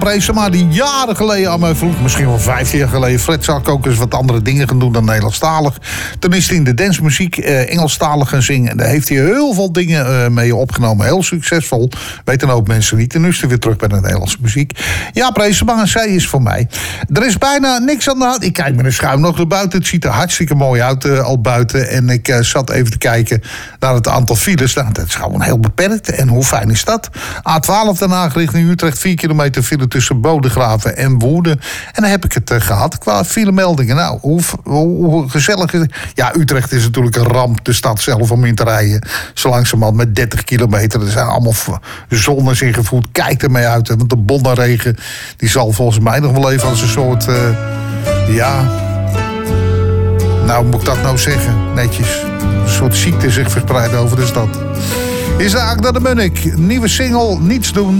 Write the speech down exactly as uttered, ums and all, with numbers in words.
Preesema, die jaren geleden aan mij vroeg, misschien wel vijf jaar geleden, Fred zou ik ook eens wat andere dingen gaan doen dan Nederlandstalig. Toen is hij in de dancemuziek uh, Engelstalig gaan zingen. En daar heeft hij heel veel dingen uh, mee opgenomen. Heel succesvol. Weten een hoop mensen niet. En nu is hij weer terug bij de Nederlandse muziek. Ja, Preesema, zij is voor mij. Er is bijna niks aan de hand. Ik kijk met een schuim nog naar buiten. Het ziet er hartstikke mooi uit uh, al buiten. En ik uh, zat even te kijken naar het aantal files. Nou, dat is gewoon heel beperkt. En hoe fijn is dat? A twaalf Den Haag richting Utrecht. vier kilometer file tussen Bodegraven en Woerden. En dan heb ik het uh, gehad qua filemeldingen. Nou, hoe, hoe, hoe gezellig is het? Ja, Utrecht is natuurlijk een ramp. De stad zelf om in te rijden. Zo langzamerhand met dertig kilometer. Er zijn allemaal zones ingevoerd. Kijk ermee uit. Want de bonnenregen die zal volgens mij nog wel even als een soort... Uh, ja... Nou, moet ik dat nou zeggen? Netjes. Een soort ziekte zich verspreiden over de stad. Is de Agda de Munnik. Nieuwe single, Niets doen.